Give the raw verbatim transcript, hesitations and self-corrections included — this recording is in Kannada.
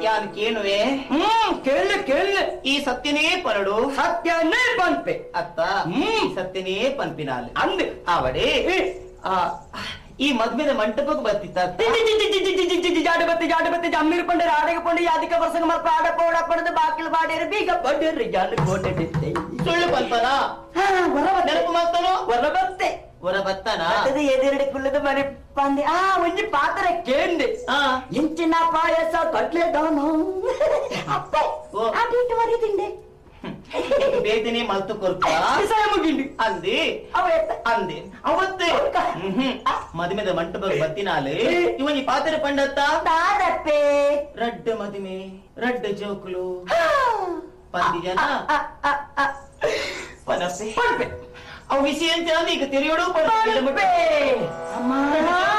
ಯಾನ್ ಕೇಳುವೆ ಹ್ಮ್ ಕೇಳಿ ಕೇಳಿ ಈ ಸತ್ಯನೇ ಪರಡು ಸತ್ಯನೇ ಪಂಪೆ ಅತ್ತ ಹ್ಮ್ ಸತ್ಯನೇ ಪಂಪಿನಾಲೆ ಅಂದೆ ಅವಡೆ ಈ ಮದ್ವೆದ ಮಂಟಪಕ್ಕೆ ಬರ್ತಿತ್ತ ಜಾಡು ಬತ್ತಿ ಜಾಡು ಬತ್ತಿ ಜಮ್ಮೀರ್ ಪಂಡೆ ರಾಡಿಗೆ ಪಂಡೆ ಯಾದಿಕ ವರ್ಷ ಮಲ್ಪ ಆಡ ಪೌಡ ಪಡೆದು ಬಾಕಿಲು ಬಾಡಿಯರು ಬೀಗ ಪಡ್ಯರು ಜಾಡು ಕೋಟೆ ಬಿತ್ತೆ ಸುಳ್ಳು ಪಂಪನ ನೆನಪು ಮಾಡ್ತಾನೋ ಹೊರಬತ್ತೆ ಹೊರಬತ್ತಾನ ಎದೆರಡು ಕುಲ್ಲದ ಮನೆ ಪಂದೆ ಆ ಒಂಜಿ ಪಾತ್ರ ಕೇಂದೆ ಇಂಚಿನ ಪಾಯಸ ಕಟ್ಲೆದವನು ಅಪ್ಪೆ ಅಡಿಟ್ಟು ಮರಿದಿಂಡೆ ಬೇದಿನಿ ಮಲ್ತು ಕೊರ್ಕ ಮುಗಿಂಡಿ ಅಂದಿ ಅಂದಿ ಅವತ್ತೇ ಮದುವೆದ ಮಂಟಪಕ್ಕೆ ಬತ್ತಿನಾಲೆ ಇವನ್ ಈ ಪಾತ್ರೆ ಪಂಡತ್ತ ತಾರಪ್ಪೆ ರಡ್ಡ ಮದುವೆ ರಡ್ಡ ಜೋಕುಲು ಪಂದಿ ಜನ ಪನಸೆ ಅವು ವಿಷಯ ಅಂತ ಈಗ ತೆರೆಯೋಡು ಅಮ್ಮ